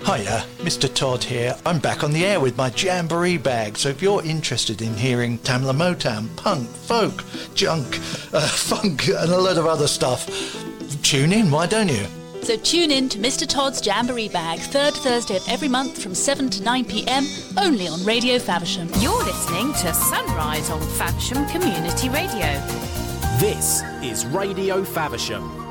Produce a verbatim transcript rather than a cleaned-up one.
Hiya, Mister Todd here. I'm back on the air with my Jamboree bag, so if you're interested in hearing Tamla Motown, punk, folk, junk, uh, funk and a lot of other stuff, tune in, why don't you? So tune in to Mister Todd's Jamboree Bag, third Thursday of every month from seven to nine p m, only on Radio Faversham. You're listening to Sunrise on Faversham Community Radio. This is Radio Faversham.